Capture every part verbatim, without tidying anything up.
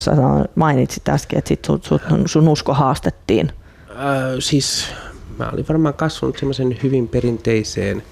Sä mainitsit äsken, että sit sun, sun usko haastettiin. Äh, siis mä olin varmaan kasvanut semmoisen hyvin perinteiseen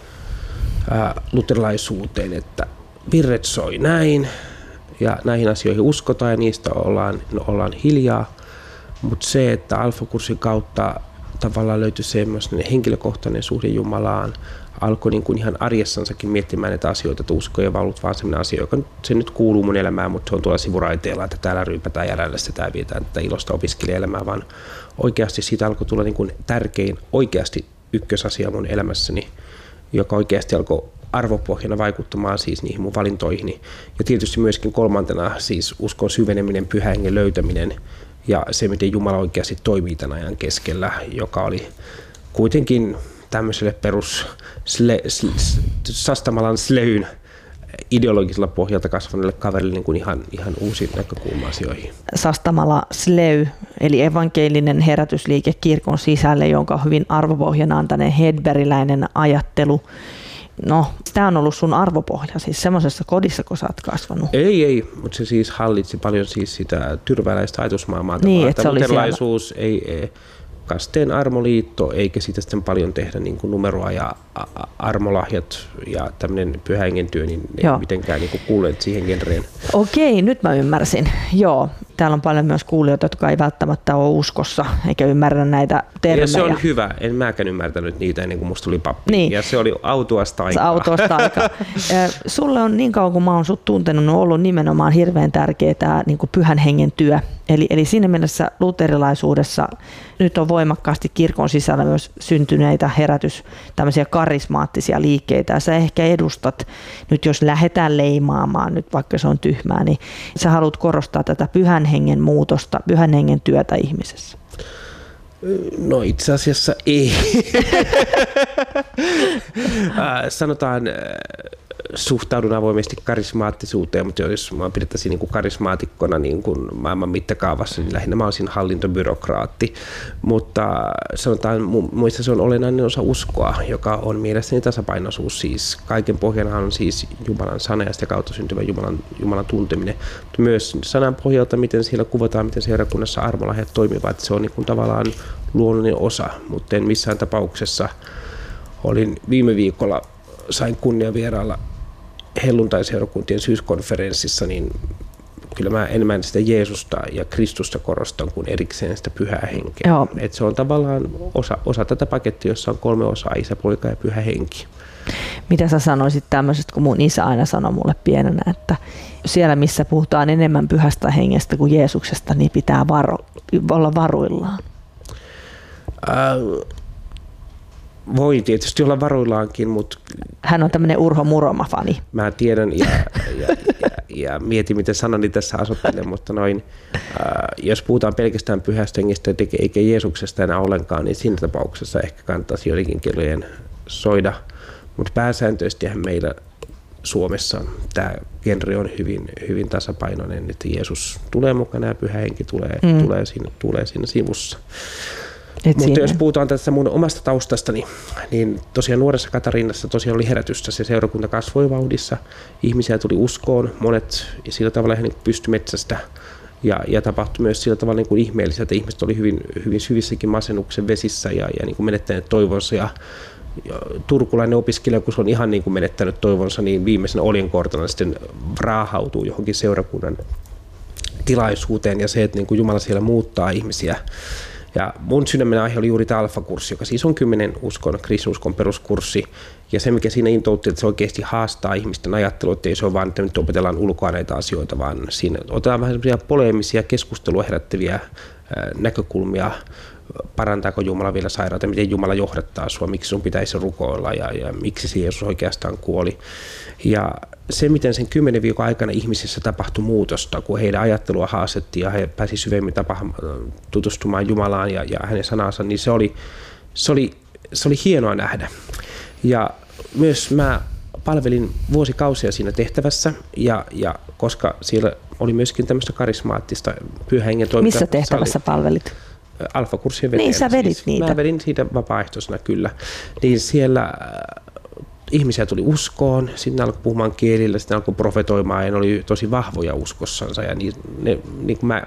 äh, luterilaisuuteen, että virret soi näin ja näihin asioihin uskotaan ja niistä ollaan, no, ollaan hiljaa. Mutta se, että alfakurssin kautta tavallaan löytyi semmoinen henkilökohtainen suhde Jumalaan, alkoi niin kuin ihan arjessansakin miettimään näitä asioita, että usko ei ole ollut vaan sellainen asia, joka se nyt kuuluu mun elämään, mutta se on tuolla sivuraiteella, että täällä ryypätään ja rällestetään ja vietään tätä ilosta opiskelijaelämää, vaan oikeasti siitä alkoi tulla niin kuin tärkein oikeasti ykkösasia mun elämässäni, joka oikeasti alkoi arvopohjana vaikuttamaan siis niihin mun valintoihini. Ja tietysti myöskin kolmantena siis uskon syveneminen, pyhän hengen löytäminen ja se, miten Jumala oikeasti toimii tämän ajan keskellä, joka oli kuitenkin tämmöiselle perus sle, sle, Sastamalan sleyn ideologisella pohjalta kasvaneelle kaverille niin kuin ihan, ihan uusi näkökulma asioihin. Sastamala Sley, eli evankelinen herätysliike kirkon sisälle, jonka hyvin arvopohjana on tämmöinen hedberiläinen ajattelu. No, tämä on ollut sun arvopohja, siis semmoisessa kodissa, kun sä oot kasvanut. Ei, ei, mutta se siis hallitsi paljon siis sitä tyrväläistä ajatusmaailmaa. Niin, että se oli luterilaisuus, ei, ei, kasteen armoliitto, eikä siitä sitten paljon tehdä niin kuin numeroa ja armolahjat ja tämmöinen pyhän hengen työ, niin ei Joo. mitenkään niin kuin kuulleet siihen genreen. Okei, nyt mä ymmärsin. Joo, täällä on paljon myös kuulijoita, jotka ei välttämättä ole uskossa eikä ymmärrä näitä termejä. Ja se on hyvä, en mäkään ymmärtänyt niitä ennen kuin musta tuli pappi. Niin. Ja se oli autuasta aikaa. Autuasta aikaa. Sulle on niin kauan kuin mä oon sut tuntenut, on ollut nimenomaan hirveän tärkeää tämä niin kuin pyhän hengen työ. Eli, eli siinä mielessä luterilaisuudessa nyt on voimakkaasti kirkon sisällä myös syntyneitä herätys, tämmöisiä karismaattisia liikkeitä. Ja sä ehkä edustat, nyt jos lähdetään leimaamaan, nyt vaikka se on tyhmää, niin sä haluat korostaa tätä pyhän hengen muutosta, pyhän hengen työtä ihmisessä. No itse asiassa ei. Sanotaan, suhtaudun avoimesti karismaattisuuteen, mutta jos mä pidettäisiin niin kuin karismaatikkona niin kuin maailman mittakaavassa, niin lähinnä mä olisin hallintobyrokraatti. Mutta sanotaan, muista se on olennainen osa uskoa, joka on mielestäni tasapainoisuus. Siis kaiken pohjana on siis Jumalan sana ja sitä kautta syntyvä Jumalan, Jumalan tunteminen. Mutta myös sanan pohjalta, miten siellä kuvataan, miten seurakunnassa armolahjat toimivat, se on niin kuin tavallaan luonnollinen osa, mutta en missään tapauksessa. Olin viime viikolla, sain kunnia vierailla helluntai-seurakuntien syyskonferenssissa, niin kyllä mä enemmän sitä Jeesusta ja Kristusta korostan kuin erikseen sitä pyhää henkeä. Et se on tavallaan osa, osa tätä pakettia, jossa on kolme osaa, isä, poika ja pyhä henki. Mitä sä sanoisit tämmöisestä, kun mun isä aina sanoi mulle pienenä, että siellä missä puhutaan enemmän pyhästä hengestä kuin Jeesuksesta, niin pitää varo, olla varuillaan? Äh, Voi tietysti olla varuillaankin, mutta hän on tämmöinen Urho Muroma-fani. Mä tiedän ja, ja, ja, ja mietin, miten sanani tässä asottelen, mutta noin, äh, jos puhutaan pelkästään pyhästä hengestä eikä Jeesuksesta enää ollenkaan, niin siinä tapauksessa ehkä kannattaisi joidenkin kellojen soida. Mutta pääsääntöisestihän meillä Suomessa tämä genre on hyvin, hyvin tasapainoinen, että Jeesus tulee mukana ja pyhä henki tulee, mm. tulee, siinä, tulee siinä sivussa. Et Mutta siinä. Jos puhutaan tästä mun omasta taustastani, niin tosiaan nuoressa Katariinassa tosiaan oli herätystä, se seurakunta kasvoi vauhdissa, ihmisiä tuli uskoon, monet ja sillä tavalla ihan niin pystyi metsästä ja, ja tapahtui myös sillä tavalla niin kuin ihmeellistä, että ihmiset oli hyvin, hyvin syvissäkin masennuksen vesissä ja, ja niin kuin menettäneet toivonsa ja, ja turkulainen opiskelija, kun se on ihan niin kuin menettänyt toivonsa, niin viimeisenä oljenkortana sitten raahautuu johonkin seurakunnan tilaisuuteen ja se, että niin kuin Jumala siellä muuttaa ihmisiä. Ja mun sydämen aihe oli juuri tämä alfakurssi, joka siis on kymmenen uskon, kristinuskon peruskurssi. Ja se, mikä siinä intoutti, että se oikeasti haastaa ihmisten ajattelua, että ei se ole vaan, että nyt opetellaan ulkoa näitä asioita, vaan siinä otetaan vähän semmoisia poleemisia keskustelua herättäviä näkökulmia. Parantaako Jumala vielä sairautta, miten Jumala johdattaa sua, miksi sun pitäisi rukoilla ja, ja miksi se Jeesus oikeastaan kuoli. Ja se, miten sen kymmenen viikon aikana ihmisissä tapahtui muutosta, kun heidän ajattelua haastettiin ja he pääsi syvemmin tutustumaan Jumalaan ja, ja hänen sanansa, niin se oli, se, oli, se oli hienoa nähdä. Ja myös mä palvelin vuosikausia siinä tehtävässä, ja, ja koska siellä oli myöskin tämmöistä karismaattista pyhän hengen toimintaa. Missä tehtävässä palvelit? Alfakurssien vetäjänä. Niin, sä vedit siis. niitä. Mä vedin siitä vapaaehtoisena kyllä. Niin siellä ihmisiä tuli uskoon, sitten ne alkoi puhumaan kielillä, sitten ne alkoi profetoimaan ja ne oli tosi vahvoja uskossansa. Ja niin, ne, niin kuin mä